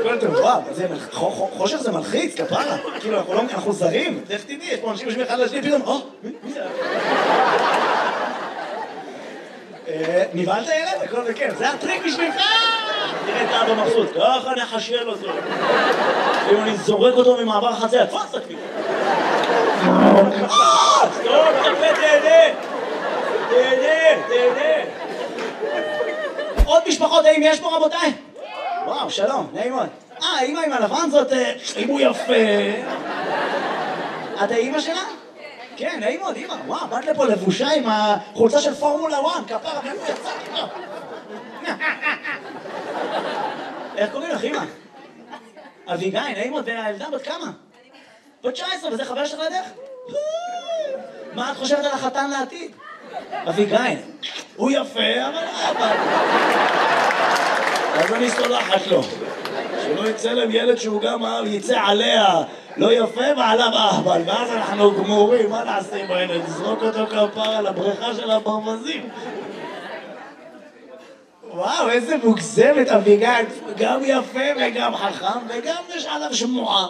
הכל טוב, וואו, חושך זה מלחיץ, כפרה. כאילו, אנחנו זרים, איך תדעי, יש פה אנשים יושבים אחד לשני, פתאום, מי זה? נבהלת ילד? הכל בכיף, זה הטריק בשבילך! תראה את האבא מבסוט, ככה נחשל אותו. אם אני זורק אותו ממעבר החציה, תפס תקליט. טוב, תהנה! תהנה! עוד משפחות, האם יש פה רבותיי? וואו, שלום, נעים מאוד. האמא עם הלבן זאת, אם הוא יפה. את האמא שלה? כן, נעים מאוד, אמא. וואו, באת לפה לבושה עם החולצה של פורמולה 1, כפרה, מאיפה יצאתי פה? איך קוראים לך, אמא? אביגיל, נעים מאוד, והילדה בת כמה? בת 19, וזה חבר שלך לדרך? מה את חושבת על החתן לעתיד? אביגיל, הוא יפה, אבל... אז אני סולחת לו. שלא יצא להם ילד שהוא גם יצא עליה לא יפה ועליו אהבל, ואז אנחנו גמורים, מה נעשה עם הילד? נזרוק אותו כפרה לבריכה של הברווזים. וואו, איזה מוגזמת אביגיל, גם יפה וגם חכם וגם יש עליו שמועה.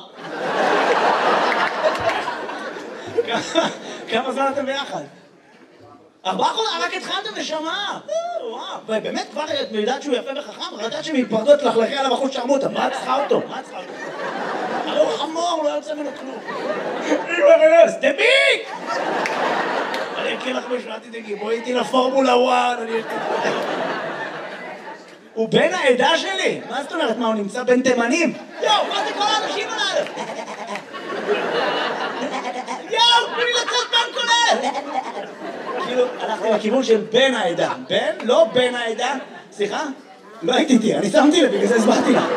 כמה זמן אתם ביחד? 4 חודשים, רק התחלתם נשמה. וואו, ובאמת כבר את יודעת שהוא יפה וחכם, רדעת שהם יפרדו את לחלכי עליו החוץ שרמוטה, מה צריכה אותו? הרי הוא חמור, לא יוצא ממנו כלום. אמא, סדביק! אני אקריא לך משהו, אל תדאגי, בואי איתי לפורמולה 1, הוא בן העדה שלי? מה זאת אומרת? מה, הוא נמצא בין תימנים? יואו, מה זה כל האנשים עליו? יואו, תנו לי לצאת בן כולל! כאילו, הלכתי לכיוון של בן העדה. בן? לא בן העדה. סליחה? לא הייתי איתי, אני שמתי לב, בגלל זה הסברתי לה.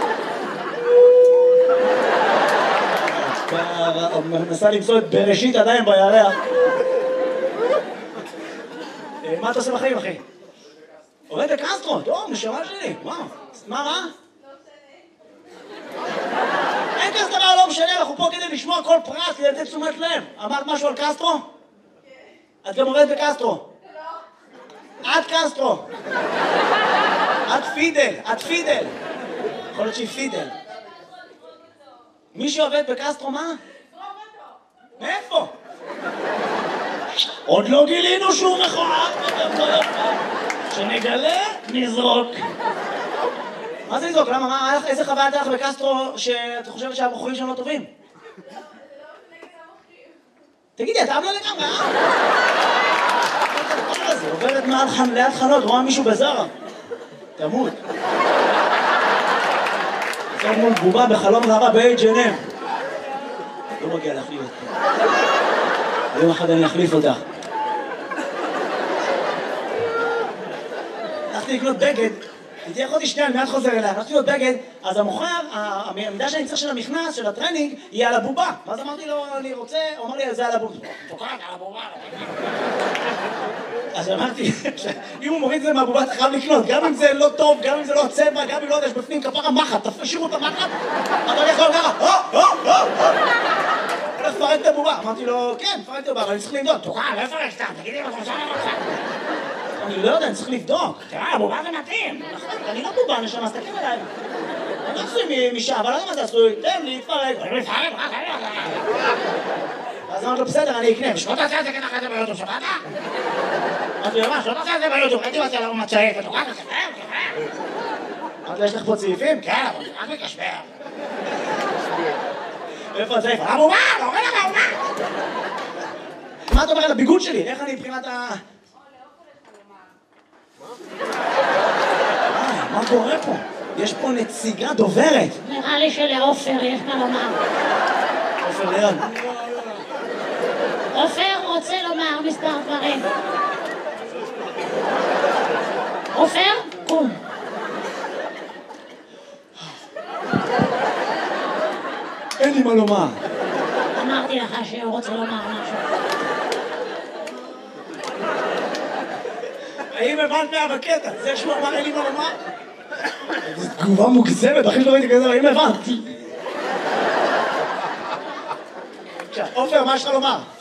מנסה למצוא את בראשית עדיין בירח. מה אתה עושה בחיים, אחי? עובד בקסטרו, טוב, נשמה שלי, וואו. מה? אין כזה דבר, לא משנה, אנחנו פה כדי לשמוע כל פרט, כדי לתת תשומת לב. אמרת משהו על קסטרו? את גם עובדת בקסטרו. את קסטרו. את פידל. יכול להיות שהיא פידל. מי שעובד בקסטרו, מה? מאיפה? עוד לא גילינו שהוא מכוער. שנגלה, נזרוק. מה זה לזרוק? למה? איזה חוויה הייתה לך בקסטרו שאת חושבת שהבחורים שם לא טובים? תגידי, אתה אמרה לגמרי, זה עוברת ליד חנות, רואה מישהו בזרה. תמות. יוצא מול בובה בחלום רבה ב-H&M. לא מגיע להחליף אותך. יום אחד אני אחליף אותך. הלכתי לקנות בגד, הייתי יכולתי שנייה, אני מיד חוזר אליה, הלכתי לקנות בגד, אז המוכר, המידע שאני צריך של המכנס, של הטרנינג, יהיה על הבובה. ואז אמרתי לו, אני רוצה, הוא אמר לי, זה על הבובה. תוקעת על הבובה. אז אמרתי, אם הוא מוריד את זה מהבובה, אתה חייב לקנות, גם אם זה לא טוב, גם אם זה לא צבע, גם אם לא יודע, יש בפנים כפרה מחט, תשאירו את המחט, אתה יכול ככה, הולך לפרק את הבובה. אמרתי לו, כן, פרק את הבובה, אבל אני צריך לבדוק. תוקעת, לא יפרק סתם, תגידי מה אתה רוצה לבדוק. אני לא יודע, אני צריך לבדוק. תראה, הבובה זה מתאים. אני לא בובה, נשמה, סתכלים עליי. אני לא עשוי משעה, אבל לא יודע מה זה עשוי. תן לי, תפרק. אני מתפרק, אז אמרתי לו, בסדר, אני אקנה. שלא תעשה את זה ככה זה ביוטיוב, שמעת? אמרתי לו, מה, שלא תעשה את זה ביוטיוב. הייתי רוצה לראות מה צעיף, ותוקע, תספר. אמרתי לו, יש לך פה צעיפים? כן, אבל רק מקשבר. איפה הצעיף? הבובה, לא רואה לך הבובה. מה אתה אומר על הביגוד שלי? איך אני מבחינת ה... מה קורה פה? יש פה נציגה דוברת. נראה לי שלעופר יש מה לומר. עופר ליד. עופר רוצה לומר מספר דברים. עופר, קום. אין לי מה לומר. אמרתי לך שהוא רוצה לומר משהו. האם הבנת מה בקטע? זה שהוא אמר אין לי מה לומר? זו תגובה מוגזמת, הכי שלא ראיתי כזה, האם הבנתי? עכשיו, עופר, מה יש לך לומר?